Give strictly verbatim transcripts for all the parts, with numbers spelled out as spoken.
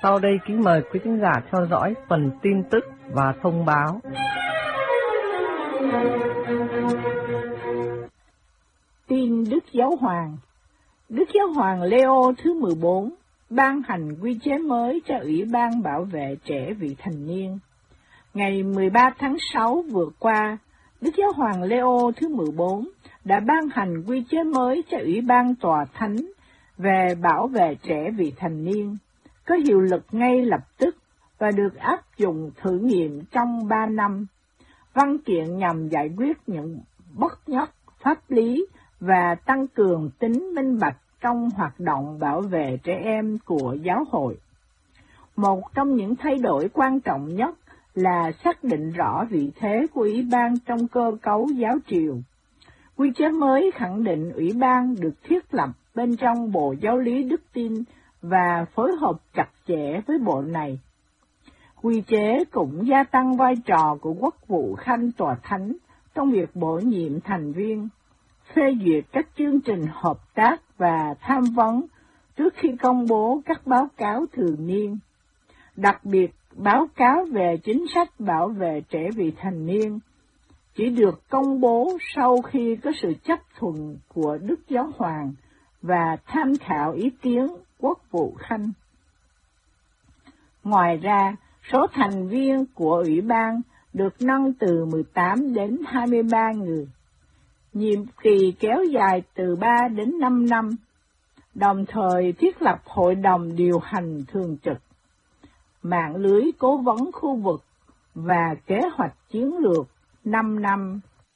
Sau đây kính mời quý khán giả theo dõi phần tin tức và thông báo. Tin Đức Giáo Hoàng. Đức Giáo Hoàng Leo thứ mười bốn ban hành quy chế mới cho Ủy ban Bảo vệ Trẻ Vị Thành Niên. Ngày mười ba tháng sáu vừa qua, Đức Giáo Hoàng Leo thứ mười bốn đã ban hành quy chế mới cho Ủy ban Tòa Thánh về bảo vệ trẻ vị thành niên, có hiệu lực ngay lập tức và được áp dụng thử nghiệm trong ba năm. Văn kiện nhằm giải quyết những bất nhất pháp lý và tăng cường tính minh bạch trong hoạt động bảo vệ trẻ em của giáo hội. Một trong những thay đổi quan trọng nhất là xác định rõ vị thế của Ủy ban trong cơ cấu giáo triều. Quy chế mới khẳng định Ủy ban được thiết lập bên trong Bộ Giáo lý Đức tin và phối hợp chặt chẽ với bộ này. Quy chế cũng gia tăng vai trò của Quốc vụ Khanh Tòa Thánh trong việc bổ nhiệm thành viên, phê duyệt các chương trình hợp tác và tham vấn trước khi công bố các báo cáo thường niên. Đặc biệt, báo cáo về chính sách bảo vệ trẻ vị thành niên chỉ được công bố sau khi có sự chấp thuận của Đức Giáo Hoàng và tham khảo ý kiến Quốc vụ Khanh. Ngoài ra, số thành viên của Ủy ban được nâng từ mười tám đến hai mươi ba người, nhiệm kỳ kéo dài từ ba đến năm năm, đồng thời thiết lập hội đồng điều hành thường trực, mạng lưới cố vấn khu vực và kế hoạch chiến lược năm năm.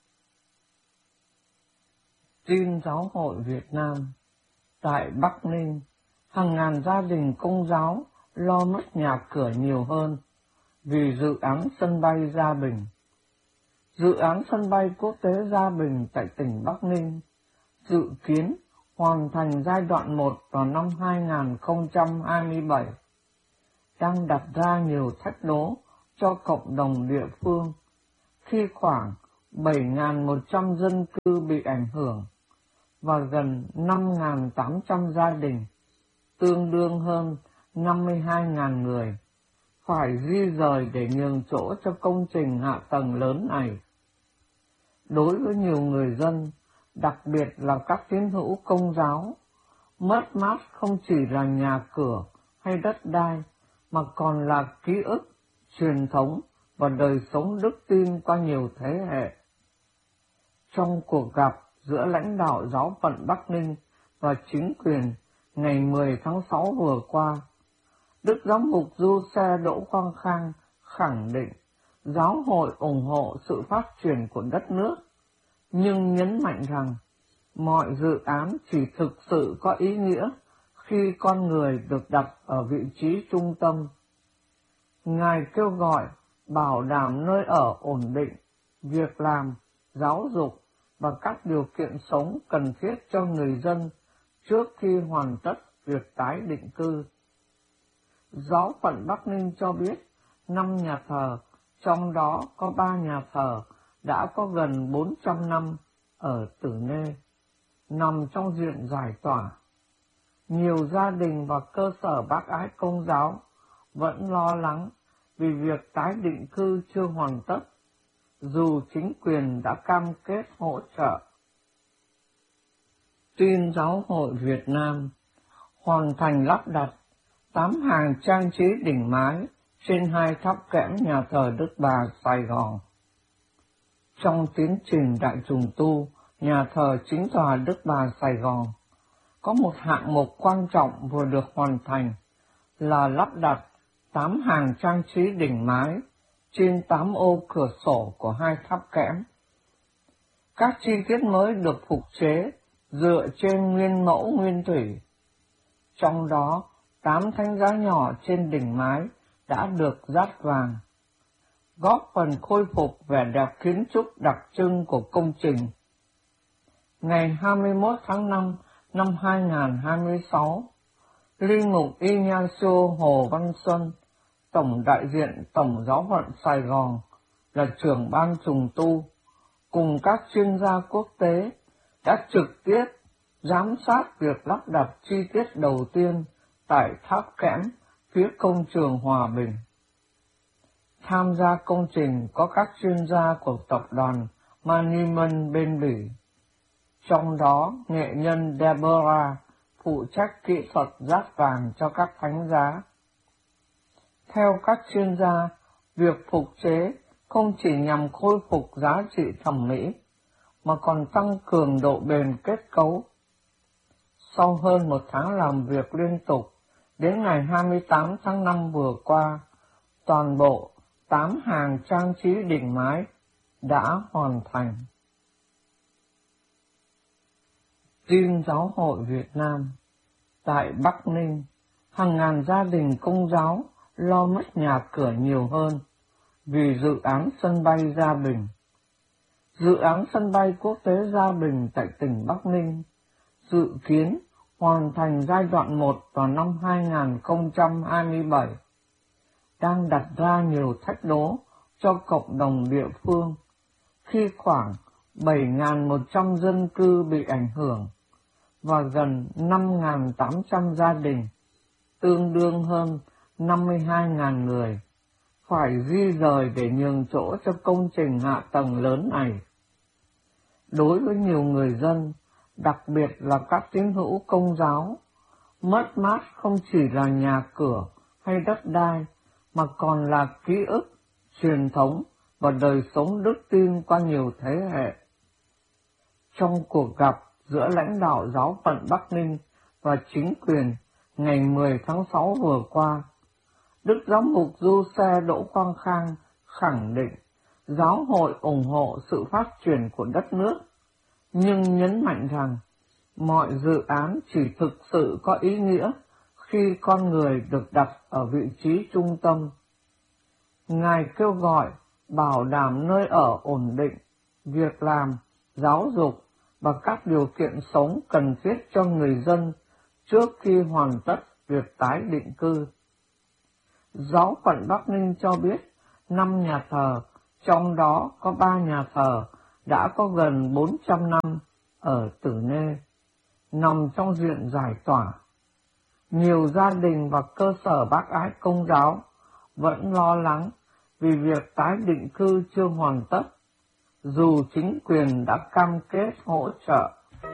Tin Giáo hội Việt Nam. Tại Bắc Ninh, hàng ngàn gia đình Công giáo lo mất nhà cửa nhiều hơn vì dự án sân bay Gia Bình. Dự án sân bay quốc tế Gia Bình tại tỉnh Bắc Ninh dự kiến hoàn thành giai đoạn một vào năm hai nghìn không trăm hai mươi bảy, đang đặt ra nhiều thách đố cho cộng đồng địa phương khi khoảng bảy nghìn một trăm dân cư bị ảnh hưởng và gần năm nghìn tám trăm gia đình, tương đương hơn năm mươi hai nghìn người, phải di rời để nhường chỗ cho công trình hạ tầng lớn này. Đối với nhiều người dân, đặc biệt là các tín hữu Công giáo, mất mát không chỉ là nhà cửa hay đất đai, mà còn là ký ức, truyền thống và đời sống đức tin qua nhiều thế hệ. Trong cuộc gặp giữa lãnh đạo giáo phận Bắc Ninh và chính quyền ngày mười tháng sáu vừa qua, Đức Giám mục Du Xe Đỗ Quang Khang khẳng định giáo hội ủng hộ sự phát triển của đất nước, nhưng nhấn mạnh rằng mọi dự án chỉ thực sự có ý nghĩa khi con người được đặt ở vị trí trung tâm. Ngài kêu gọi bảo đảm nơi ở ổn định, việc làm, giáo dục và các điều kiện sống cần thiết cho người dân trước khi hoàn tất việc tái định cư. Giáo phận Bắc Ninh cho biết năm nhà thờ, trong đó có ba nhà thờ đã có gần bốn trăm năm ở Tử Nê, nằm trong diện giải tỏa. Nhiều gia đình và cơ sở bác ái Công giáo vẫn lo lắng vì việc tái định cư chưa hoàn tất, dù chính quyền đã cam kết hỗ trợ. Tin Giáo hội Việt Nam. Hoàn thành lắp đặt tám hàng trang trí đỉnh mái trên hai tháp kẽm nhà thờ Đức Bà Sài Gòn. Trong tiến trình đại trùng tu nhà thờ chính tòa Đức Bà Sài Gòn, có một hạng mục quan trọng vừa được hoàn thành là lắp đặt tám hàng trang trí đỉnh mái trên tám ô cửa sổ của hai tháp kẽm. Các chi tiết mới được phục chế dựa trên nguyên mẫu nguyên thủy. Trong đó, tám thánh giá nhỏ trên đỉnh mái đã được dát vàng, góp phần khôi phục vẻ đẹp kiến trúc đặc trưng của công trình. Ngày hai mươi mốt tháng năm năm hai nghìn không trăm hai mươi sáu, Linh mục Ignacio Hồ Văn Xuân, Tổng đại diện Tổng giáo phận Sài Gòn, là trưởng ban trùng tu, cùng các chuyên gia quốc tế đã trực tiếp giám sát việc lắp đặt chi tiết đầu tiên tại tháp kẽm phía công trường Hòa Bình. Tham gia công trình có các chuyên gia của tập đoàn Management bên Bỉ, trong đó nghệ nhân Deborah phụ trách kỹ thuật dát vàng cho các thánh giá. Theo các chuyên gia, việc phục chế không chỉ nhằm khôi phục giá trị thẩm mỹ, mà còn tăng cường độ bền kết cấu. Sau hơn một tháng làm việc liên tục, đến ngày hai mươi tám tháng năm vừa qua, toàn bộ tám hàng trang trí đỉnh mái đã hoàn thành. Tin Giáo hội Việt Nam. Tại Bắc Ninh, hàng ngàn gia đình Công giáo lo mất nhà cửa nhiều hơn vì dự án sân bay Gia Bình. Dự án sân bay quốc tế Gia Bình tại tỉnh Bắc Ninh dự kiến hoàn thành giai đoạn một vào năm hai nghìn không trăm hai mươi bảy, đang đặt ra nhiều thách đố cho cộng đồng địa phương khi khoảng bảy nghìn một trăm dân cư bị ảnh hưởng và gần năm nghìn tám trăm gia đình, tương đương hơn năm mươi hai nghìn người, phải di rời để nhường chỗ cho công trình hạ tầng lớn này. Đối với nhiều người dân, đặc biệt là các tín hữu Công giáo, mất mát không chỉ là nhà cửa hay đất đai, mà còn là ký ức, truyền thống và đời sống đức tin qua nhiều thế hệ. Trong cuộc gặp giữa lãnh đạo giáo phận Bắc Ninh và chính quyền ngày mười tháng sáu vừa qua, Đức Giám mục Du Xe Đỗ Quang Khang khẳng định giáo hội ủng hộ sự phát triển của đất nước, nhưng nhấn mạnh rằng mọi dự án chỉ thực sự có ý nghĩa khi con người được đặt ở vị trí trung tâm. Ngài kêu gọi bảo đảm nơi ở ổn định, việc làm, giáo dục và các điều kiện sống cần thiết cho người dân trước khi hoàn tất việc tái định cư. Giáo phận Bắc Ninh cho biết năm nhà thờ, trong đó có ba nhà thờ đã có gần bốn trăm năm ở Tử Nê, nằm trong diện giải tỏa. Nhiều gia đình và cơ sở bác ái Công giáo vẫn lo lắng vì việc tái định cư chưa hoàn tất, dù chính quyền đã cam kết hỗ trợ.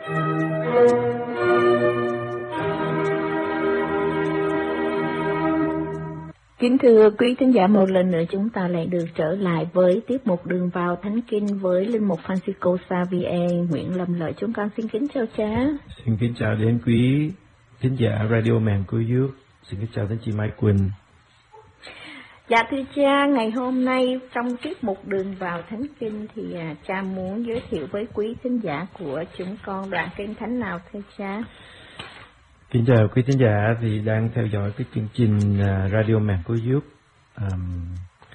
Kính thưa quý thính giả, một lần nữa chúng ta lại được trở lại với tiết mục Đường vào Thánh Kinh với Linh mục Francisco Xavier Nguyễn Lâm Lợi. Chúng con xin kính chào cha. Xin kính chào đến quý thính giả Radio Màng Cứu Giúp. Xin kính chào đến chị Mai Quỳnh. Dạ thưa cha, ngày hôm nay trong tiết mục Đường vào Thánh Kinh thì à, cha muốn giới thiệu với quý thính giả của chúng con đoạn kinh thánh nào thưa cha? Kính chào quý thính giả thì đang theo dõi cái chương trình uh, Radio Màng Cứu Giúp. Um,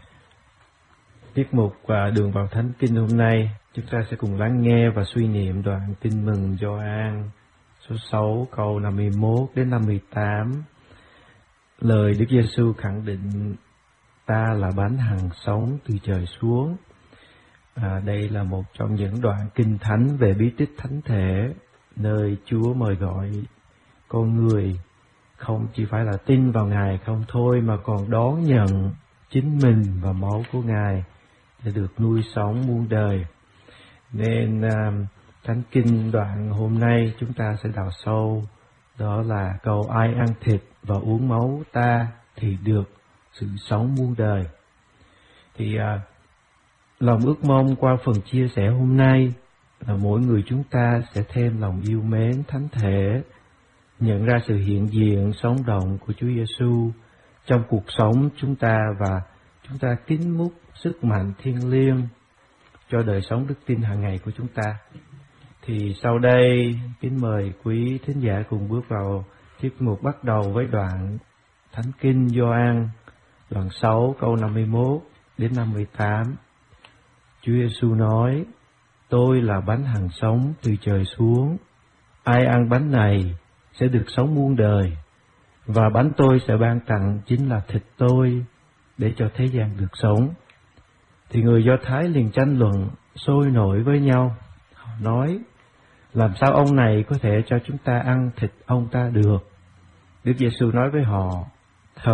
tiết mục uh, Đường vào Thánh Kinh hôm nay chúng ta sẽ cùng lắng nghe và suy niệm đoạn Tin mừng Gioan số sáu câu năm mươi mốt đến năm mươi tám. Lời Đức Giêsu khẳng định ta là bánh hằng sống từ trời xuống. À, đây là một trong những đoạn kinh thánh về bí tích thánh thể, nơi Chúa mời gọi con người không chỉ phải là tin vào Ngài không thôi, mà còn đón nhận chính mình và máu của Ngài để được nuôi sống muôn đời. Nên à, thánh kinh đoạn hôm nay chúng ta sẽ đào sâu, đó là câu ai ăn thịt và uống máu ta thì được sự sống muôn đời. Thì à, lòng ước mong qua phần chia sẻ hôm nay là mỗi người chúng ta sẽ thêm lòng yêu mến thánh thể, nhận ra sự hiện diện sống động của Chúa Giêsu trong cuộc sống chúng ta, và chúng ta kính múc sức mạnh thiêng liêng cho đời sống đức tin hàng ngày của chúng ta. Thì sau đây kính mời quý thính giả cùng bước vào tiết mục, bắt đầu với đoạn Thánh Kinh Gioan đoạn sáu câu năm mươi mốt đến năm mươi tám. Chúa Giêsu nói: Tôi là bánh hằng sống từ trời xuống. Ai ăn bánh này sẽ được sống muôn đời, và bánh tôi sẽ ban tặng chính là thịt tôi để cho thế gian được sống. Thì người Do Thái liền tranh luận sôi nổi với nhau. Họ nói: Làm sao ông này có thể cho chúng ta ăn thịt ông ta được? Đức Giêsu nói với họ: Thật,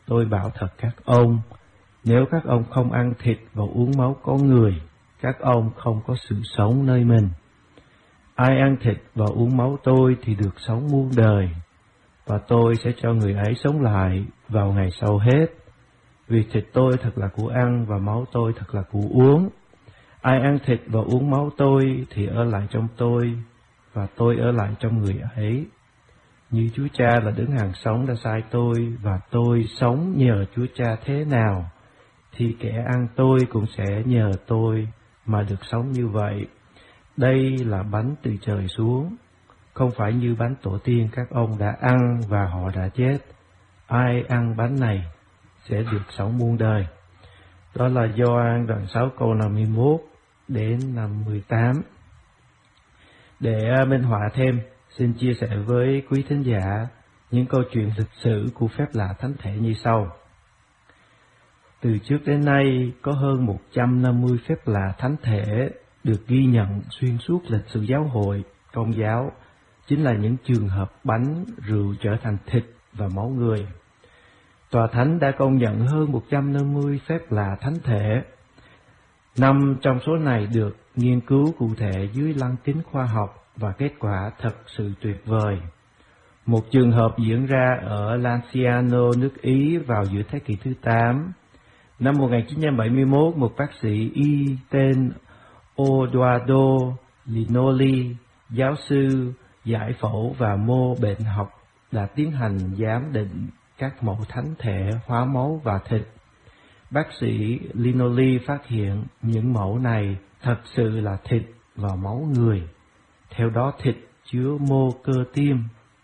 tôi bảo thật các ông, nếu các ông không ăn thịt và uống máu con người, các ông không có sự sống nơi mình. Ai ăn thịt và uống máu tôi thì được sống muôn đời, và tôi sẽ cho người ấy sống lại vào ngày sau hết. Vì thịt tôi thật là của ăn và máu tôi thật là của uống. Ai ăn thịt và uống máu tôi thì ở lại trong tôi, và tôi ở lại trong người ấy. Như Chúa Cha là đấng hàng sống đã sai tôi, và tôi sống nhờ Chúa Cha thế nào, thì kẻ ăn tôi cũng sẽ nhờ tôi mà được sống như vậy. Đây là bánh từ trời xuống, không phải như bánh tổ tiên các ông đã ăn và họ đã chết. Ai ăn bánh này sẽ được sống muôn đời. Đó là Gioan đoạn sáu câu năm mươi mốt đến năm mươi tám. Để minh họa thêm, xin chia sẻ với quý thính giả những câu chuyện lịch sử của phép lạ thánh thể như sau. Từ trước đến nay, có hơn một trăm năm mươi phép lạ thánh thể được ghi nhận xuyên suốt lịch sử giáo hội, Công giáo, chính là những trường hợp bánh, rượu trở thành thịt và máu người. Tòa Thánh đã công nhận hơn một trăm năm mươi phép lạ thánh thể. Năm trong số này được nghiên cứu cụ thể dưới lăng kính khoa học và kết quả thật sự tuyệt vời. Một trường hợp diễn ra ở Lanciano, nước Ý vào giữa thế kỷ thứ tám. Năm một nghìn chín trăm bảy mươi mốt, một bác sĩ y tên Odoardo Linoli, giáo sư giải phẫu và mô bệnh học, đã tiến hành giám định các mẫu thánh thể hóa máu và thịt. Bác sĩ Linoli phát hiện những mẫu này thật sự là thịt và máu người. Theo đó, thịt chứa mô cơ tim.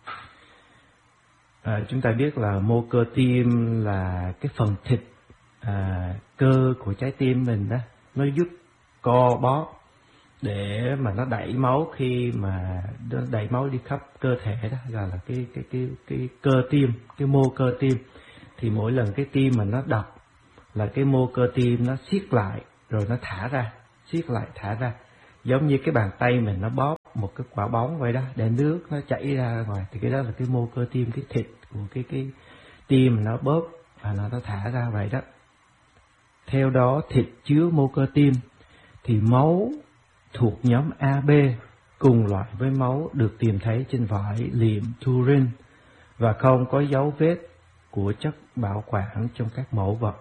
À, chúng ta biết là mô cơ tim là cái phần thịt à, cơ của trái tim mình đó, nó giúp co bóp để mà nó đẩy máu, khi mà nó đẩy máu đi khắp cơ thể đó, gọi là cái cái cái cái cơ tim, cái mô cơ tim. Thì mỗi lần cái tim mà nó đập là cái mô cơ tim nó siết lại rồi nó thả ra, siết lại thả ra, giống như cái bàn tay mình nó bóp một cái quả bóng vậy đó, để nước nó chảy ra ngoài, thì cái đó là cái mô cơ tim, cái thịt của cái cái tim nó bóp và nó nó thả ra vậy đó. Theo đó, thịt chứa mô cơ tim thì máu thuộc nhóm a bê, cùng loại với máu được tìm thấy trên vải liệm Turin và không có dấu vết của chất bảo quản trong các mẫu vật.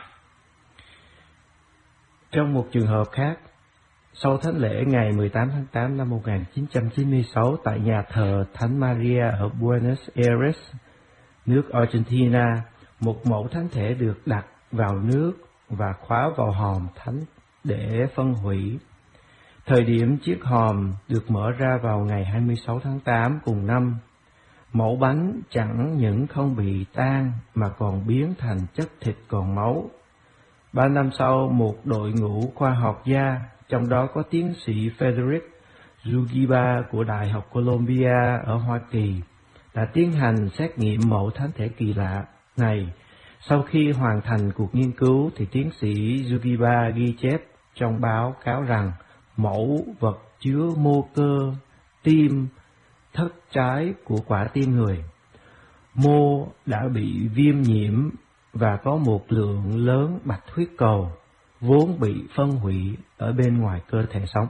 Trong một trường hợp khác, sau thánh lễ ngày mười tám tháng tám năm một nghìn chín trăm chín mươi sáu tại nhà thờ Thánh Maria ở Buenos Aires, nước Argentina, một mẫu thánh thể được đặt vào nước và khóa vào hòm thánh để phân hủy. Thời điểm chiếc hòm được mở ra vào ngày hai mươi sáu tháng tám cùng năm, mẫu bánh chẳng những không bị tan mà còn biến thành chất thịt còn máu. Ba năm sau, một đội ngũ khoa học gia, trong đó có tiến sĩ Frederick Zugiba của Đại học Columbia ở Hoa Kỳ, đã tiến hành xét nghiệm mẫu thánh thể kỳ lạ này. Sau khi hoàn thành cuộc nghiên cứu, thì tiến sĩ Zugiba ghi chép trong báo cáo rằng mẫu vật chứa mô cơ tim thất trái của quả tim người. Mô đã bị viêm nhiễm và có một lượng lớn bạch huyết cầu vốn bị phân hủy ở bên ngoài cơ thể sống.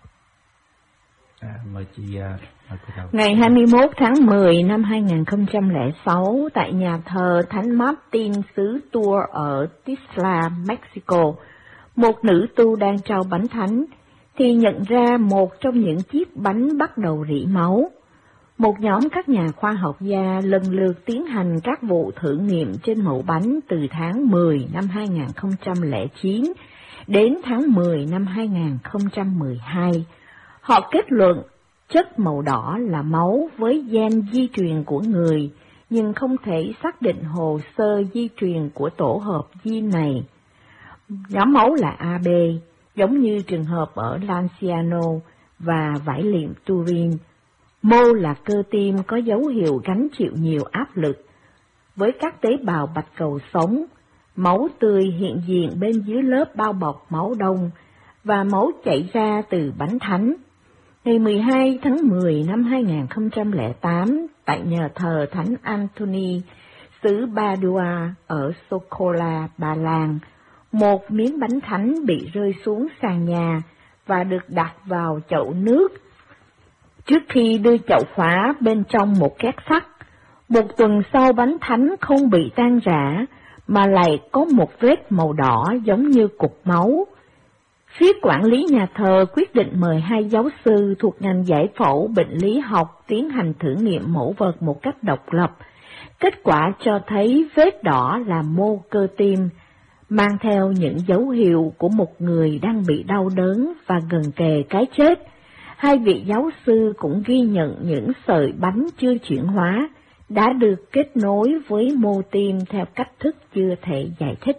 À, mời chị, à, mời cô Thảo. Ngày hai mươi mốt tháng mười năm hai nghìn không trăm lẻ sáu, tại nhà thờ Thánh Martin xứ Tours ở Tixla, Mexico, một nữ tu đang trao bánh thánh thì nhận ra một trong những chiếc bánh bắt đầu rỉ máu. Một nhóm các nhà khoa học gia lần lượt tiến hành các vụ thử nghiệm trên mẫu bánh từ tháng mười năm hai nghìn không trăm lẻ chín đến tháng mười năm hai nghìn không trăm mười hai. Họ kết luận chất màu đỏ là máu với gen di truyền của người, nhưng không thể xác định hồ sơ di truyền của tổ hợp gene này. Nhóm máu là a bê, giống như trường hợp ở Lanciano và vải liệm Turin. Mô là cơ tim có dấu hiệu gánh chịu nhiều áp lực, với các tế bào bạch cầu sống. Máu tươi hiện diện bên dưới lớp bao bọc máu đông, và máu chảy ra từ bánh thánh. Ngày mười hai tháng mười năm hai nghìn không trăm lẻ tám, tại nhà thờ Thánh Anthony xứ Padua ở Socola, Ba Lan, một miếng bánh thánh bị rơi xuống sàn nhà và được đặt vào chậu nước trước khi đưa chậu khóa bên trong một két sắt. Một tuần sau bánh thánh không bị tan rã, mà lại có một vết màu đỏ giống như cục máu. Phía quản lý nhà thờ quyết định mời hai giáo sư thuộc ngành giải phẫu bệnh lý học tiến hành thử nghiệm mẫu vật một cách độc lập. Kết quả cho thấy vết đỏ là mô cơ tim, mang theo những dấu hiệu của một người đang bị đau đớn và gần kề cái chết. Hai vị giáo sư cũng ghi nhận những sợi bánh chưa chuyển hóa đã được kết nối với mô tim theo cách thức chưa thể giải thích.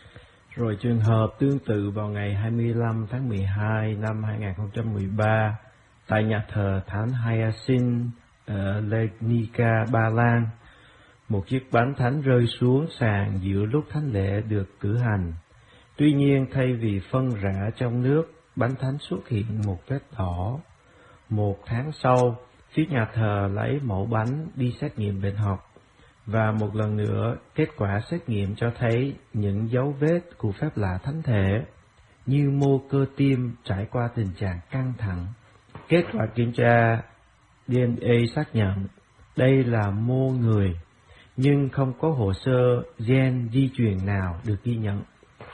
Rồi trường hợp tương tự vào ngày hai mươi lăm tháng mười hai năm hai nghìn không trăm mười ba tại nhà thờ Thánh Hyacinth ở Legnica, Ba Lan, một chiếc bánh thánh rơi xuống sàn giữa lúc thánh lễ được cử hành. Tuy nhiên, thay vì phân rã trong nước, bánh thánh xuất hiện một vết đỏ. Một tháng sau, phía nhà thờ lấy mẫu bánh đi xét nghiệm bệnh học, và một lần nữa, kết quả xét nghiệm cho thấy những dấu vết của phép lạ thánh thể, như mô cơ tim trải qua tình trạng căng thẳng. Kết quả kiểm tra đê en a xác nhận đây là mô người, nhưng không có hồ sơ gen di truyền nào được ghi nhận.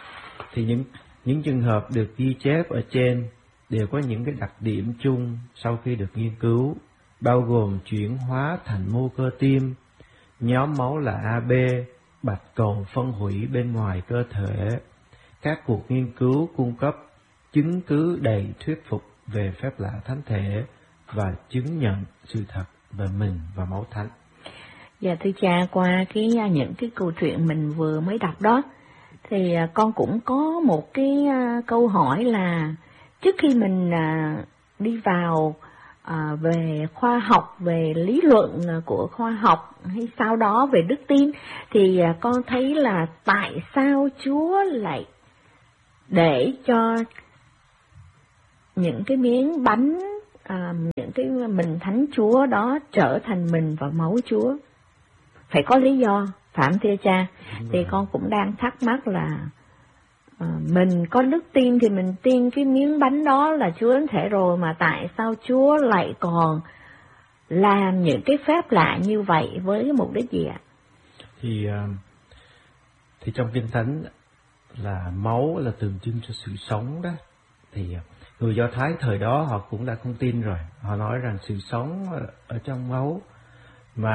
Thì những những trường hợp được ghi chép ở trên đều có những cái đặc điểm chung sau khi được nghiên cứu, bao gồm chuyển hóa thành mô cơ tim, nhóm máu là a bê, bạch cầu phân hủy bên ngoài cơ thể. Các cuộc nghiên cứu cung cấp chứng cứ đầy thuyết phục về phép lạ thánh thể và chứng nhận sự thật về mình và máu thánh. Dạ thưa cha, qua cái những cái câu chuyện mình vừa mới đọc đó, thì con cũng có một cái câu hỏi là trước khi mình đi vào à, về khoa học, về lý luận của khoa học hay sau đó về đức tin, thì con thấy là tại sao Chúa lại để cho những cái miếng bánh, à, những cái mình thánh Chúa đó trở thành mình và máu Chúa? Phải có lý do, phạm thưa cha. Thì con cũng đang thắc mắc là à, mình có đức tin thì mình tin cái miếng bánh đó là Chúa thánh thể rồi, mà tại sao Chúa lại còn làm những cái phép lạ như vậy với cái mục đích gì ạ? Thì thì trong Kinh Thánh là máu là tượng trưng cho sự sống đó. Thì người Do Thái thời đó họ cũng đã không tin rồi. Họ nói rằng sự sống ở trong máu, mà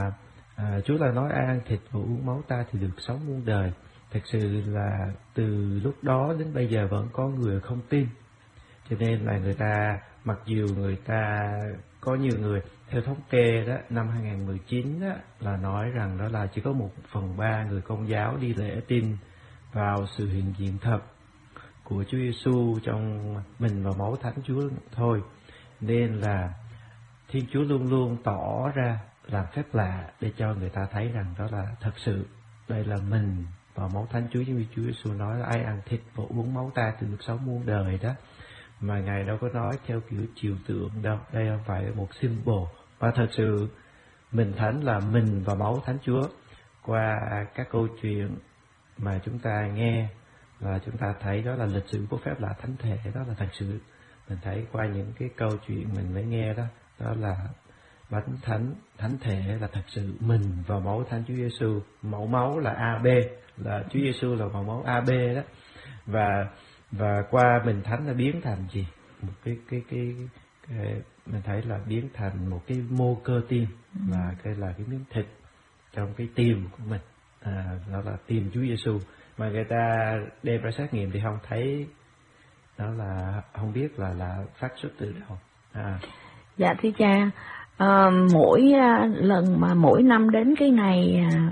à, Chúa là nói ai ăn thịt và uống máu ta thì được sống muôn đời. Thật sự là từ lúc đó đến bây giờ vẫn có người không tin. Cho nên là người ta, mặc dù người ta có nhiều người, theo thống kê đó, năm hai nghìn không trăm mười chín đó, là nói rằng đó là chỉ có một phần ba người Công giáo đi lễ tin vào sự hiện diện thật của Chúa Giêsu trong mình và máu thánh Chúa thôi. Nên là Thiên Chúa luôn luôn tỏ ra làm phép lạ để cho người ta thấy rằng đó là thật sự, đây là mình và máu thánh Chúa, như Chúa Giêsu nói là ai ăn thịt và uống máu ta thì được sống muôn đời đó. Mà Ngài đâu có nói theo kiểu trừu tượng đâu, đây không phải là một symbol. Và thật sự mình thánh là mình và máu thánh Chúa. Qua các câu chuyện mà chúng ta nghe và chúng ta thấy đó là lịch sử của phép lạ thánh thể, đó là thật sự. Mình thấy qua những cái câu chuyện mình mới nghe đó, đó là bánh thánh, thánh thể là thật sự mình và máu thánh Chúa Giêsu. Mẫu máu là a bê, là Chúa Giêsu là mẫu máu a bê đó. Và và qua mình thánh là biến thành gì? Một cái cái cái, cái mình thấy là biến thành một cái mô cơ tim, là cái là cái miếng thịt trong cái tim của mình. À, đó là tim Chúa Giêsu. Mà người ta đem ra xét nghiệm thì không thấy, đó là không biết là là phát xuất từ đâu. À. Dạ thưa cha, à, mỗi à, lần mà mỗi năm đến cái ngày à,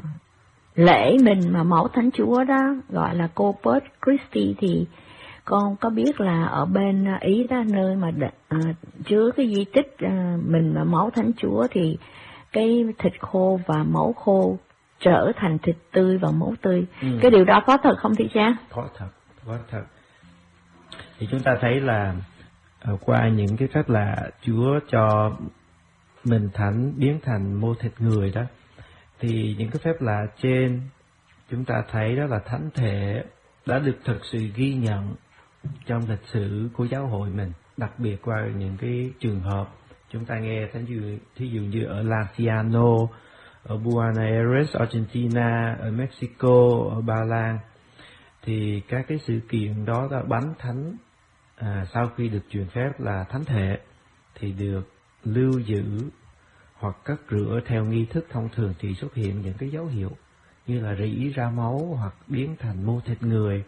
lễ mình mà máu thánh Chúa đó, gọi là Corpus Christi, thì con có biết là ở bên Ý đó, nơi mà đ, à, chứa cái di tích à, mình và máu thánh Chúa, thì cái thịt khô và máu khô trở thành thịt tươi và máu tươi. Ừ. Cái điều đó có thật không thưa cha? Có thật, có thật. Thì chúng ta thấy là uh, qua những cái phép lạ Chúa cho mình thánh biến thành mô thịt người đó, thì những cái phép lạ trên chúng ta thấy đó là thánh thể đã được thực sự ghi nhận trong lịch sử của giáo hội mình, đặc biệt qua những cái trường hợp chúng ta nghe thí dụ, thí dụ như ở Lanciano, ở Buenos Aires, Argentina, ở Mexico, ở Ba Lan, thì các cái sự kiện đó là bánh thánh à, sau khi được truyền phép là thánh thể thì được lưu giữ hoặc cất rửa theo nghi thức thông thường, thì xuất hiện những cái dấu hiệu như là rỉ ra máu hoặc biến thành mô thịt người.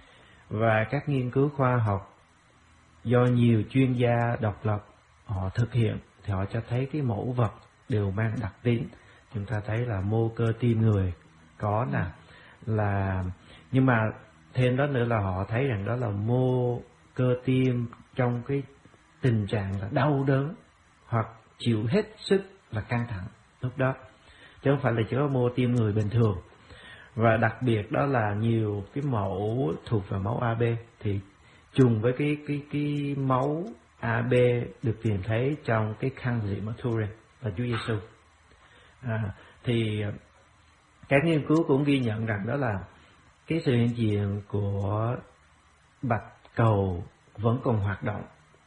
Và các nghiên cứu khoa học do nhiều chuyên gia độc lập họ thực hiện thì họ cho thấy cái mẫu vật đều mang đặc tính. Chúng ta thấy là mô cơ tim người có nè, là nhưng mà thêm đó nữa là họ thấy rằng đó là mô cơ tim trong cái tình trạng là đau đớn hoặc chịu hết sức là căng thẳng lúc đó, chứ không phải là chỉ có mô tim người bình thường. Và đặc biệt đó là nhiều cái mẫu thuộc về máu a bê thì trùng với cái cái cái máu a bê được tìm thấy trong cái khăn rỉ máu Turin và Chúa Giêsu. À, thì các nghiên cứu cũng ghi nhận rằng đó là cái sự hiện diện của bạch cầu vẫn còn hoạt động,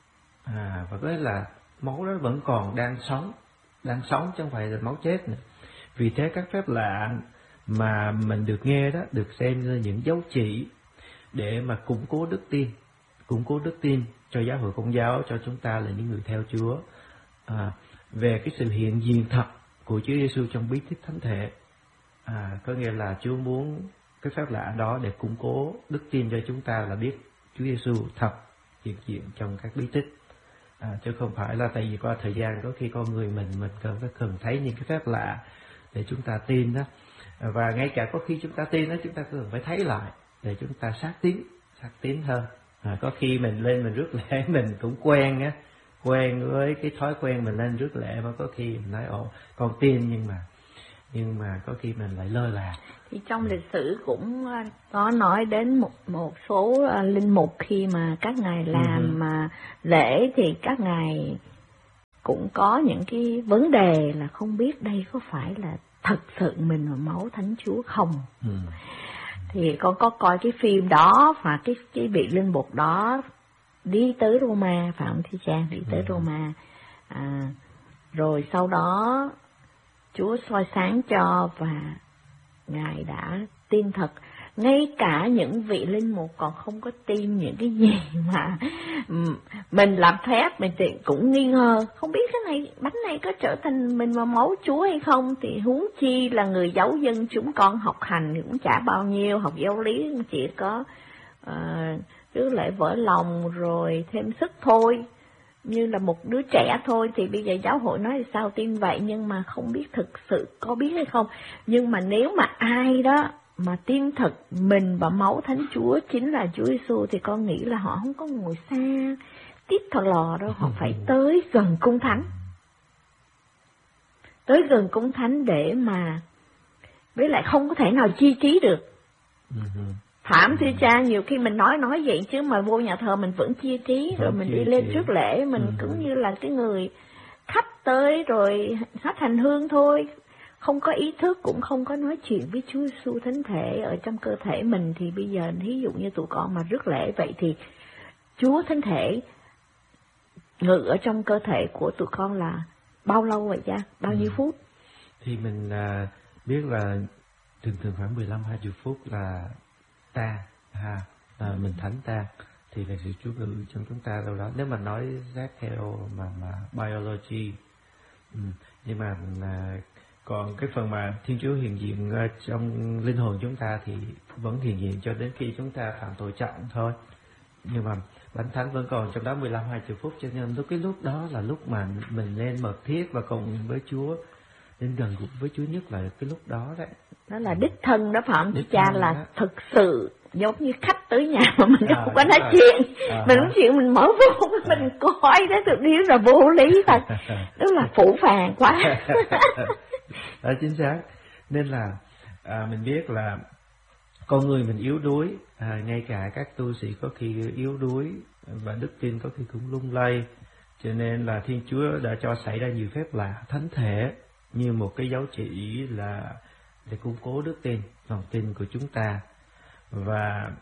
à, và cái là máu đó vẫn còn đang sống, đang sống chứ không phải là máu chết nữa. Vì thế các phép lạ mà mình được nghe đó được xem như những dấu chỉ để mà củng cố đức tin, củng cố đức tin cho giáo hội Công giáo, cho chúng ta là những người theo Chúa, à, về cái sự hiện diện thật của Chúa Giêsu trong bí tích thánh thể. À, có nghĩa là Chúa muốn cái phép lạ đó để củng cố đức tin cho chúng ta là biết Chúa Giêsu thật hiện diện trong các bí tích, à, chứ không phải là tại vì qua thời gian có khi con người mình mình cần phải cần thấy những cái phép lạ để chúng ta tin đó. Và ngay cả có khi chúng ta tin đó, chúng ta cần phải thấy lại để chúng ta xác tín, xác tín hơn. À, có khi mình lên mình rước lễ mình cũng quen á, quen với cái thói quen mình lên rước lễ, mà có khi mình nói ồ con tin nhưng mà nhưng mà có khi mình lại lơ là. Thì trong lịch sử cũng có nói đến một một số uh, linh mục khi mà các ngài làm uh-huh. mà lễ thì các ngài cũng có những cái vấn đề là không biết đây có phải là thật sự mình là máu Thánh Chúa không. Uh-huh. Thì con có coi cái phim đó và cái cái vị linh mục đó đi tới Roma, Phạm Thi Trang đi tới uh-huh. Roma, à, rồi sau đó Chúa soi sáng cho và ngài đã tin thật. Ngay cả những vị linh mục còn không có tin những cái gì mà mình làm phép, mình thì cũng nghi ngờ không biết cái này bánh này có trở thành mình vào máu Chúa hay không, thì huống chi là người giáo dân chúng con học hành cũng chả bao nhiêu, học giáo lý chỉ có uh, cứ lễ vỡ lòng rồi thêm sức thôi, như là một đứa trẻ thôi. Thì bây giờ giáo hội nói sao tin vậy, nhưng mà không biết thực sự có biết hay không. Nhưng mà nếu mà ai đó mà tin thật mình và máu Thánh Chúa chính là Chúa Giêsu thì con nghĩ là họ không có ngồi xa tít thò lò đâu, họ phải tới gần cung thánh, tới gần cung thánh để mà với lại không có thể nào chi trí được. Phạm Thi Cha nhiều khi mình nói nói vậy chứ mà vô nhà thờ mình vẫn chia trí, rồi mình đi lên trước lễ mình ừ. cũng như là cái người khách tới rồi hát hành hương thôi, không có ý thức, cũng không có nói chuyện với Chúa Giêsu thánh thể ở trong cơ thể mình. Thì bây giờ ví dụ như tụi con mà rước lễ vậy thì Chúa thánh thể ngự ở trong cơ thể của tụi con là bao lâu vậy cha? Bao ừ. nhiêu phút? Thì mình à, biết là thường thường khoảng mười lăm hai mươi phút là ta ha, à, mình thánh ta thì là sự Chúa ngự trong chúng ta đâu đó, nếu mà nói giác theo mà mà biology. Ừ. Nhưng mà à, còn cái phần mà Thiên Chúa hiện diện trong linh hồn chúng ta thì vẫn hiện diện cho đến khi chúng ta phạm tội trọng thôi. Nhưng mà Bánh Thánh vẫn còn trong đó mười lăm hai mươi phút, cho nên lúc cái lúc đó là lúc mà mình nên mật thiết và cùng với Chúa, nên gần gũi với Chúa nhất là cái lúc đó đấy. Đó là đích thân đó Phạm Thi Cha, là đó. Thực sự giống như khách tới nhà mà mình à, không có nói à, chuyện, à, mình nói chuyện mình mở vô à, mình coi đó được điếu là vô lý thật, đó là phủ phàng quá. Đó, chính xác. Nên là à, mình biết là con người mình yếu đuối, à, ngay cả các tu sĩ có khi yếu đuối và đức tin có khi cũng lung lay, cho nên là Thiên Chúa đã cho xảy ra nhiều phép lạ thánh thể như một cái dấu chỉ là để củng cố đức tin, lòng tin của chúng ta. Và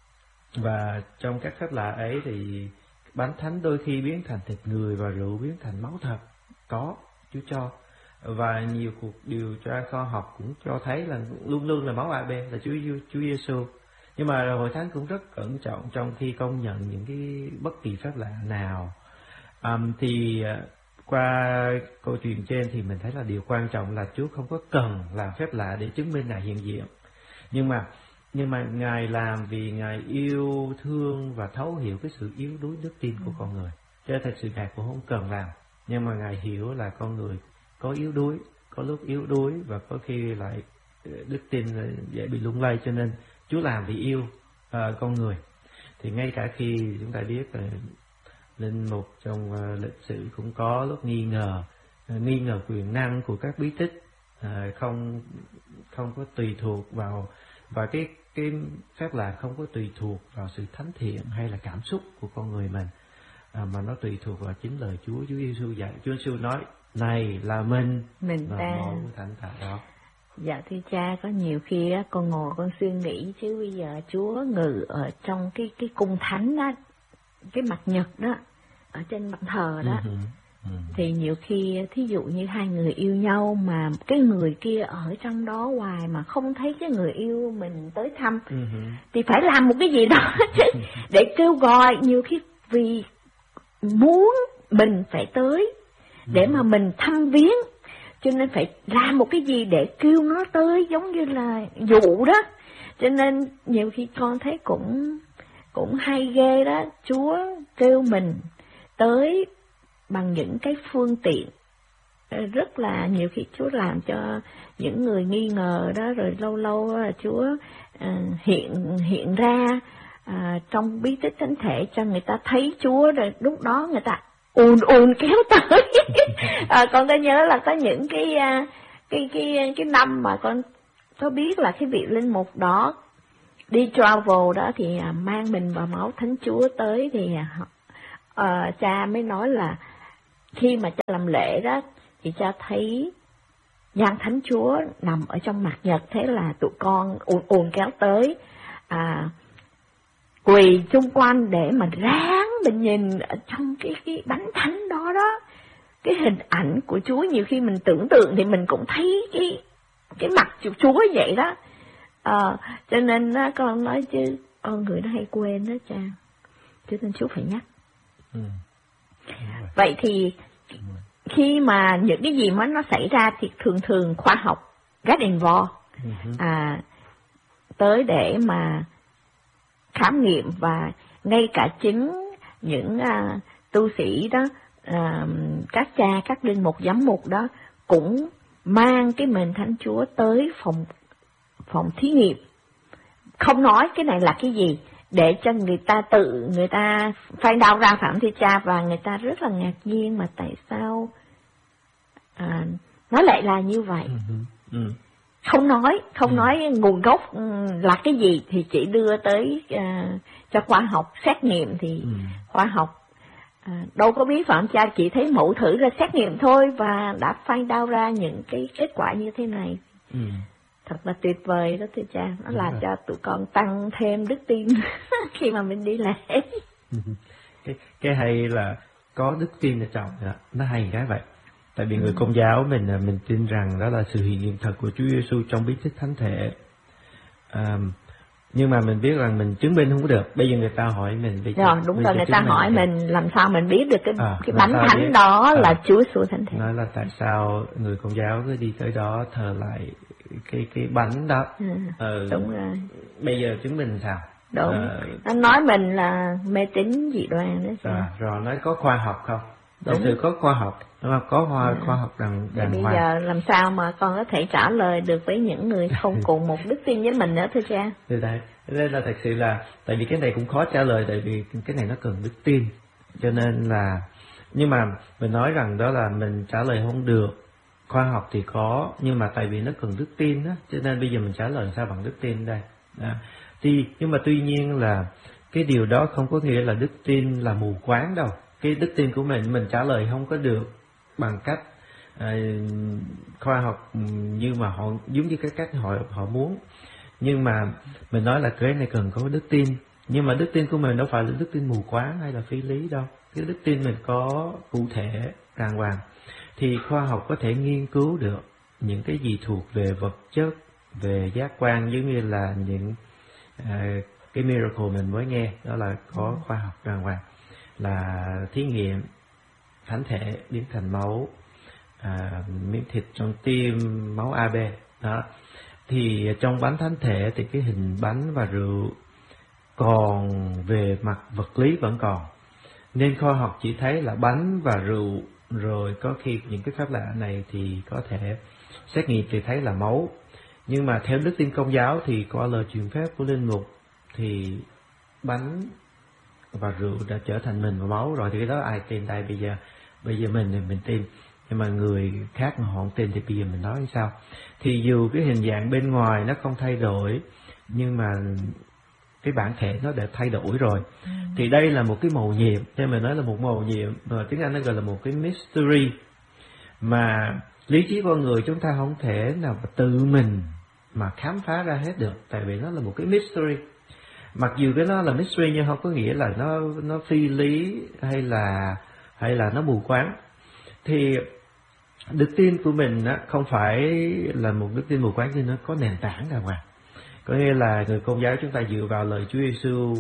và trong các phép lạ ấy thì bánh thánh đôi khi biến thành thịt người và rượu biến thành máu thật, có Chúa cho. Và nhiều cuộc điều tra khoa học cũng cho thấy là luôn luôn là máu Abel là Chúa Chúa Giêsu. Nhưng mà Hội Thánh cũng rất cẩn trọng trong khi công nhận những cái bất kỳ phép lạ nào. Um, thì qua câu chuyện trên thì mình thấy là điều quan trọng là Chúa không có cần làm phép lạ để chứng minh Ngài hiện diện. Nhưng mà nhưng mà Ngài làm vì Ngài yêu thương và thấu hiểu cái sự yếu đuối đức tin của con người. Cho nên thật sự Ngài cũng không cần làm. Nhưng mà Ngài hiểu là con người có yếu đuối, có lúc yếu đuối và có khi lại đức tin dễ bị lung lay, cho nên Chúa làm vì yêu uh, con người. Thì ngay cả khi chúng ta biết là linh mục trong uh, lịch sử cũng có lúc nghi ngờ, uh, nghi ngờ quyền năng của các bí tích, uh, không không có tùy thuộc vào, và cái cái phép lạ không có tùy thuộc vào sự thánh thiện hay là cảm xúc của con người mình, uh, mà nó tùy thuộc vào chính lời Chúa. Chúa Giêsu dạy, Chúa Giêsu nói này là mình, mình ta mẫu thánh thà đó. Dạ thưa cha, có nhiều khi á, con ngồi con suy nghĩ chứ bây giờ Chúa ngự ở trong cái cái cung thánh đó, cái mặt nhật đó, ở trên bàn thờ đó, uh-huh. Uh-huh. Thì nhiều khi thí dụ như hai người yêu nhau mà cái người kia ở trong đó hoài mà không thấy cái người yêu mình tới thăm, uh-huh. Thì phải làm một cái gì đó chứ để kêu gọi. Nhiều khi vì muốn mình phải tới để mà mình thăm viếng, cho nên phải làm một cái gì để kêu nó tới, giống như là dụ đó. Cho nên nhiều khi con thấy cũng cũng hay ghê đó, Chúa kêu mình tới bằng những cái phương tiện rất là, nhiều khi Chúa làm cho những người nghi ngờ đó, rồi lâu lâu là Chúa uh, hiện hiện ra uh, trong bí tích thánh thể cho người ta thấy Chúa, rồi lúc đó người ta ùn ùn kéo tới. À, con có nhớ là có những cái cái cái cái năm mà con có biết là cái vị linh mục đó đi travel đó thì mang mình vào máu Thánh Chúa tới, thì uh, cha mới nói là khi mà cha làm lễ đó thì cha thấy nhan Thánh Chúa nằm ở trong mặt nhật, thế là tụi con ùn ùn kéo tới, à, quỳ chung quanh để mà ráng mình nhìn ở trong cái cái bánh thánh đó đó, cái hình ảnh của Chúa. Nhiều khi mình tưởng tượng thì mình cũng thấy cái cái mặt Chúa vậy đó. À, cho nên đó, con nói chứ con người nó hay quên đó cha, cho nên Chúa phải nhắc. Ừ. Vậy thì khi mà những cái gì mà nó xảy ra thì thường thường khoa học get involved, à, tới để mà khám nghiệm, và ngay cả chính những uh, tu sĩ đó, uh, các cha, các linh mục, giám mục đó cũng mang cái mền Thánh Chúa tới phòng phòng thí nghiệm, không nói cái này là cái gì, để cho người ta tự người ta find out ra, phạm thưa cha, và người ta rất là ngạc nhiên mà tại sao à, nó lại là như vậy. Uh-huh. Uh-huh. Không nói, không ừ. nói nguồn gốc là cái gì, thì chỉ đưa tới uh, cho khoa học xét nghiệm, thì ừ. khoa học uh, đâu có biết phạm cha, chỉ thấy mẫu thử ra xét nghiệm thôi và đã find out ra những cái kết quả như thế này. Ừ. Thật là tuyệt vời đó thưa cha, nó làm cho tụi con tăng thêm đức tin khi mà mình đi lễ. cái cái hay là có đức tin ở trong, nó hay cái vậy. Tại vì người Công giáo mình mình tin rằng đó là sự hiện diện thật của Chúa Giêsu trong bí tích thánh thể. À, nhưng mà mình biết rằng mình chứng minh không có được. Bây giờ người ta hỏi mình, bây giờ, rồi đúng bây rồi, giờ người ta hỏi mình, mình làm sao mình biết được cái à, cái bánh thánh biết? Đó à, là Chúa Giêsu thánh thể. Nói là tại sao người Công giáo cứ đi tới đó thờ lại cái cái bánh đó. Ừ, ừ, đúng rồi. Bây giờ chứng minh sao? Đúng. À, nó nói mình là mê tín dị đoan đó sao? À, rồi nói có khoa học không? Thật sự có khoa học, đúng không? Có khoa, à. khoa học đàng đàng bây hoàng. Giờ làm sao mà con có thể trả lời được với những người không cùng một đức tin với mình nữa thưa cha? Thế đấy, nên là thật sự là, tại vì cái này cũng khó trả lời, tại vì cái này nó cần đức tin, cho nên là, nhưng mà mình nói rằng đó là mình trả lời không được. Khoa học thì có, nhưng mà tại vì nó cần đức tin đó, cho nên bây giờ mình trả lời sao bằng đức tin đây. À, thì nhưng mà tuy nhiên là cái điều đó không có nghĩa là đức tin là mù quáng đâu. Cái đức tin của mình mình trả lời không có được bằng cách à, khoa học như mà họ giống như cái cách họ họ muốn. Nhưng mà mình nói là cái này cần có đức tin, nhưng mà đức tin của mình đâu phải là đức tin mù quáng hay là phi lý đâu. Cái đức tin mình có cụ thể đàng hoàng, thì khoa học có thể nghiên cứu được những cái gì thuộc về vật chất, về giác quan, giống như là những à, cái miracle mình mới nghe, đó là có khoa học đàng hoàng, là thí nghiệm thánh thể biến thành máu, à, miếng thịt trong tim, máu a bê đó. Thì trong bánh thánh thể thì cái hình bánh và rượu còn về mặt vật lý vẫn còn, nên khoa học chỉ thấy là bánh và rượu, rồi có khi những cái phép lạ này thì có thể xét nghiệm thì thấy là máu. Nhưng mà theo đức tin Công giáo thì qua lời truyền phép của linh mục thì bánh và rượu đã trở thành mình và máu rồi, thì cái đó ai tin đây? Bây giờ bây giờ mình thì mình tin, nhưng mà người khác mà họ không tin thì bây giờ mình nói sao? Thì dù cái hình dạng bên ngoài nó không thay đổi, nhưng mà cái bản thể nó đã thay đổi rồi. Ừ. Thì đây là một cái mầu nhiệm, theo mình nói là một mầu nhiệm, mà tiếng Anh nó gọi là một cái mystery, mà lý trí con người chúng ta không thể nào mà tự mình mà khám phá ra hết được, tại vì nó là một cái mystery. Mặc dù cái nó là mystery nhưng không có nghĩa là nó nó phi lý hay là hay là nó mù quáng. Thì đức tin của mình á, không phải là một đức tin mù quáng, nhưng nó có nền tảng đàng hoàng. Có nghĩa là người Công giáo chúng ta dựa vào lời Chúa Giêsu,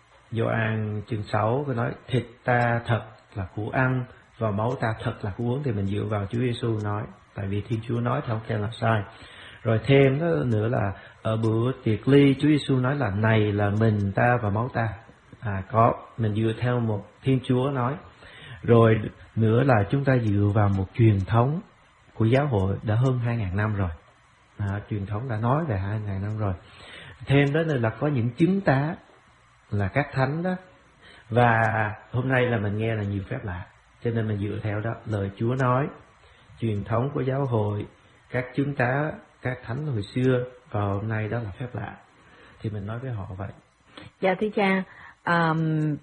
Gioan chương sáu có nói thịt ta thật là của ăn và máu ta thật là của uống, thì mình dựa vào Chúa Giêsu nói, tại vì Thiên Chúa nói thì không thể là sai. Rồi thêm đó nữa là ở bữa tiệc ly Chúa Giêsu nói là này là mình ta và máu ta. À có, mình dựa theo một Thiên Chúa nói. Rồi nữa là chúng ta dựa vào một truyền thống của giáo hội đã hơn hai ngàn năm rồi. À, truyền thống đã nói về hai ngàn năm rồi. Thêm đó là có những chứng tá là các thánh đó. Và hôm nay là mình nghe là nhiều phép lạ, cho nên mình dựa theo đó lời Chúa nói, truyền thống của giáo hội, các chứng tá, các thánh hồi xưa, và hôm nay đó là phép lạ, thì mình nói với họ vậy. Dạ thưa cha, um,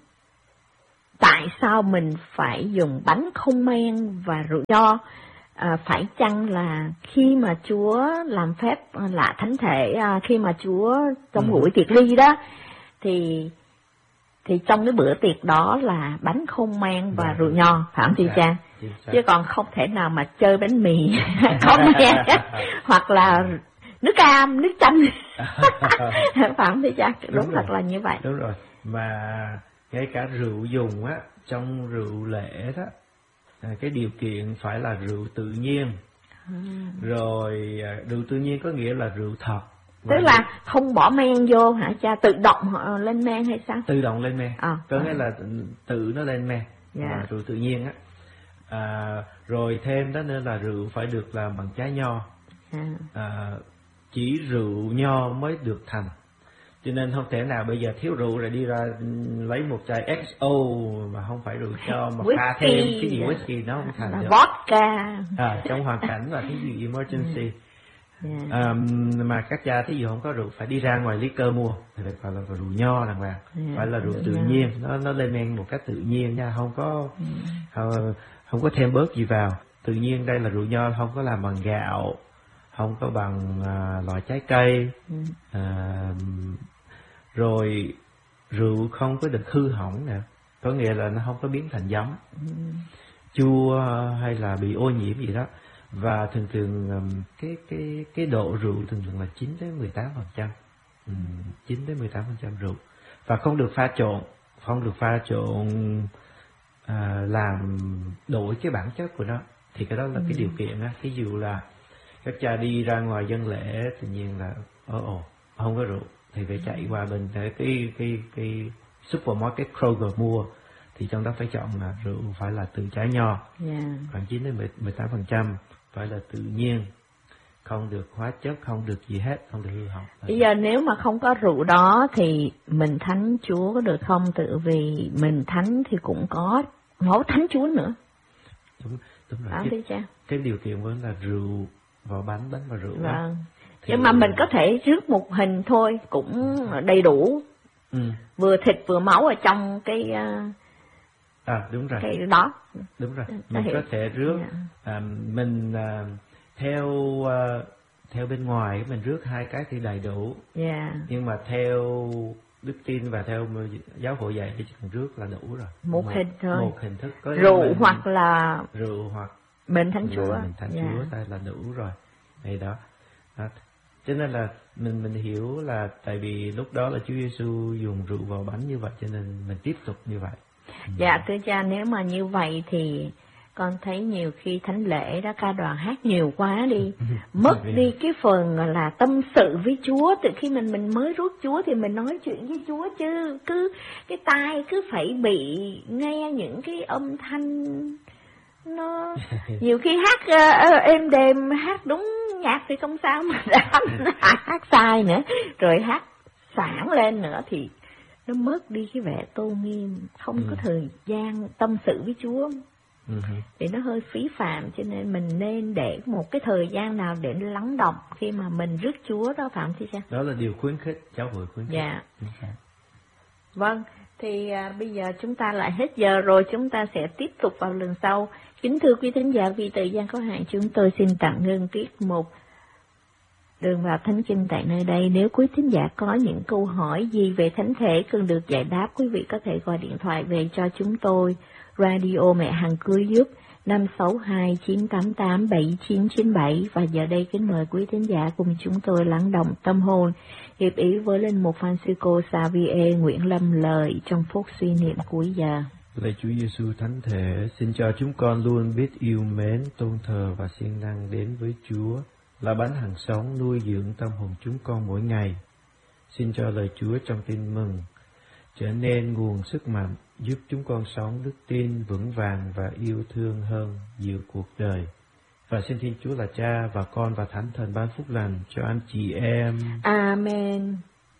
tại sao mình phải dùng bánh không men và rượu nho? À, phải chăng là khi mà Chúa làm phép lạ thánh thể, à, khi mà Chúa trong ừ. buổi tiệc ly đó, thì thì trong cái bữa tiệc đó là bánh không men và rượu nho, phải không thưa cha? Chứ còn không thể nào mà chơi bánh mì không men hoặc là nước cam, nước chanh phải không thưa cha? Đúng, đúng thật là như vậy. Đúng rồi, mà ngay cả rượu dùng á, trong rượu lễ đó, à, cái điều kiện phải là rượu tự nhiên. À. Rồi rượu tự nhiên có nghĩa là rượu thật. Tức là rượu... không bỏ men vô hả cha? Tự động họ lên men hay sao? Tự động lên men. À, có à. nghĩa là tự nó lên men. Yeah. À, rượu tự nhiên á. À, rồi thêm đó nữa là rượu phải được làm bằng trái nho. À. À, chỉ rượu nho mới được thành. Cho nên không thể nào bây giờ thiếu rượu rồi đi ra lấy một chai ích o mà không phải rượu cho mà pha thêm cái gì whisky nó không thành được. Vodka. À, trong hoàn cảnh là cái gì emergency. Yeah. À, mà các cha thí dụ không có rượu phải đi ra ngoài lý cơ mua thì phải là rượu nho đàng hoàng, yeah. phải là rượu tự yeah. nhiên, nó nó lên men một cách tự nhiên nha, không có yeah. không, không có thêm bớt gì vào. Tự nhiên đây là rượu nho, không có làm bằng gạo, không có bằng à, loại trái cây. Yeah. À, rồi rượu không có được hư hỏng nè, có nghĩa là nó không có biến thành giấm, ừ. chua hay là bị ô nhiễm gì đó. Và thường thường cái cái cái độ rượu thường thường là chín tới mười tám phần trăm, chín tới mười tám phần trăm rượu, và không được pha trộn, không được pha trộn à, làm đổi cái bản chất của nó. Thì cái đó là ừ. cái điều kiện á. Ví dụ là các cha đi ra ngoài dân lễ, tự nhiên là ồ ồ không có rượu, thì phải chạy qua bên cái cái cái, cái supermarket Kroger mua, thì trong đó phải chọn là rượu phải là từ trái nho, yeah. khoảng chín đến mười tám phần trăm, phải là tự nhiên, không được hóa chất, không được gì hết, không được hư hỏng. Bây giờ nếu mà không có rượu đó thì mình thánh Chúa có được không? Tự vì mình thánh thì cũng có máu thánh Chúa nữa. Đúng, đúng rồi. À, cái, cha. cái điều kiện vẫn là rượu vào bánh, bánh và rượu. Vâng. Thì nhưng mà mình có thể rước một hình thôi cũng đầy đủ, ừ. vừa thịt vừa máu ở trong cái À đúng rồi. Cái đó. Đúng rồi. Mình có thể rước yeah. à, mình à, theo à, theo bên ngoài mình rước hai cái thì đầy đủ. Yeah. Nhưng mà theo đức tin và theo giáo hội dạy thì chỉ cần rước là đủ rồi. Một, một hình thôi. Một hình thức. Có rượu mình, hoặc là rượu hoặc bệnh thánh Chúa. Bệnh thánh yeah. Chúa đây là đủ rồi. Đây đó. đó. Cho nên là mình mình hiểu là tại vì lúc đó là Chúa Giêsu dùng rượu vào bánh như vậy cho nên mình tiếp tục như vậy. Dạ thưa cha, nếu mà như vậy thì con thấy nhiều khi thánh lễ đó ca đoàn hát nhiều quá đi, mất đi cái phần là tâm sự với Chúa. Từ khi mình mình mới rước Chúa thì mình nói chuyện với Chúa, chứ cứ cái tai cứ phải bị nghe những cái âm thanh nó nhiều khi hát uh, êm đềm, hát đúng nhạc thì không sao, mà hát sai nữa rồi hát sảng lên nữa thì nó mất đi cái vẻ tôn nghiêm, không ừ. có thời gian tâm sự với Chúa. Ừ. Thì nó hơi phí phạm, cho nên mình nên để một cái thời gian nào để lắng động khi mà mình rước Chúa đó, Phạm Thí Cha. Đó là điều khuyến khích, giáo hội khuyến khích. Dạ. Okay. Vâng, thì à, bây giờ chúng ta lại hết giờ rồi, chúng ta sẽ tiếp tục vào lần sau. Kính thưa quý thính giả, vì thời gian có hạn, chúng tôi xin tạm ngưng tiết mục Đường vào Thánh Kinh tại nơi đây. Nếu quý thính giả có những câu hỏi gì về thánh thể cần được giải đáp, quý vị có thể gọi điện thoại về cho chúng tôi. Radio Mẹ Hằng Cứu Giúp năm sáu hai chín tám tám bảy chín chín bảy. Và giờ đây kính mời quý thính giả cùng chúng tôi lắng động tâm hồn, hiệp ý với linh mục Francisco Xavier Nguyễn Lâm lời trong phút suy niệm cuối giờ. Lạy Chúa Giêsu Thánh Thể, xin cho chúng con luôn biết yêu mến, tôn thờ và siêng năng đến với Chúa, là bánh hằng sống nuôi dưỡng tâm hồn chúng con mỗi ngày. Xin cho lời Chúa trong tin mừng trở nên nguồn sức mạnh giúp chúng con sống đức tin vững vàng và yêu thương hơn giữa cuộc đời. Và xin Thiên Chúa là Cha và Con và Thánh Thần ban phúc lành cho anh chị em. Amen.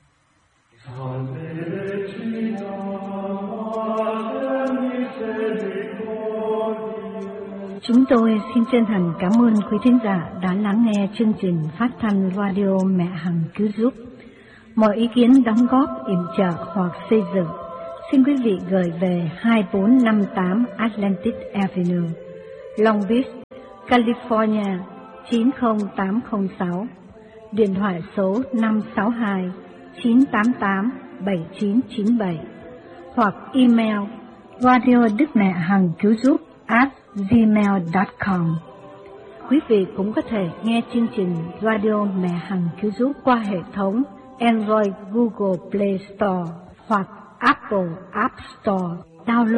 Chúng tôi xin chân thành cảm ơn quý thính giả đã lắng nghe chương trình phát thanh Radio Mẹ Hằng Cứu Giúp. Mọi ý kiến đóng góp, yểm trợ hoặc xây dựng, xin quý vị gửi về hai bốn năm tám Atlantic Avenue, Long Beach, California chín không tám không sáu, điện thoại số năm sáu hai chín tám tám bảy chín chín bảy, hoặc email radio đức mẹ hằng cứu giúp at gmail chấm com. Quý vị cũng có thể nghe chương trình Radio Mẹ Hằng Cứu Giúp qua hệ thống Android Google Play Store hoặc Apple App Store. Download